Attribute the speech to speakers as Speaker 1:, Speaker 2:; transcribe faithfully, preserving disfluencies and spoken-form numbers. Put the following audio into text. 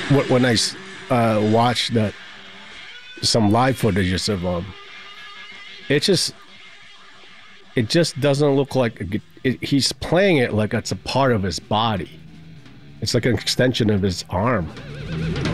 Speaker 1: Wh- When I s- uh, watched that some live footage of him, it just it just doesn't look like a, gu- it, he's playing it like it's a part of his body. It's like an extension of his arm.